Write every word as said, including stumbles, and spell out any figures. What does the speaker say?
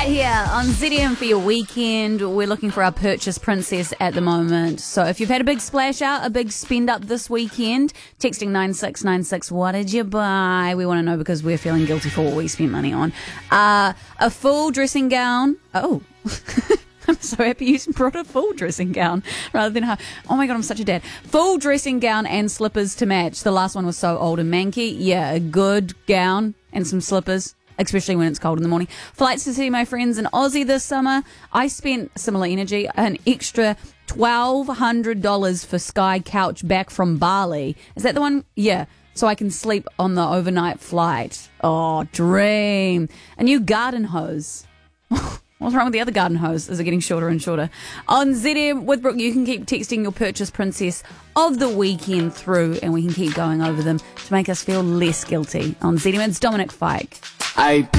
Right here on Z M for your weekend. We're looking for our purchase princess at the moment. So if you've had a big splash out, a big spend up this weekend, texting nine six nine six, what did you buy? We want to know because we're feeling guilty for what we spent money on. Uh, a full dressing gown. Oh, I'm so happy you brought a full dressing gown rather than half. Oh my God, I'm such a dad. Full dressing gown and slippers to match. The last one was so old and manky. Yeah, a good gown and some slippers, especially when it's cold in the morning. Flights to see my friends in Aussie this summer. I spent similar energy, an extra twelve hundred dollars for Sky Couch back from Bali. Is that the one? Yeah. So I can sleep on the overnight flight. Oh, dream. A new garden hose. What's wrong with the other garden hose? Is it getting shorter and shorter? On Z M with Brooke, you can keep texting your purchase princess of the weekend through, and we can keep going over them to make us feel less guilty. On Z M, it's Dominic Fike. I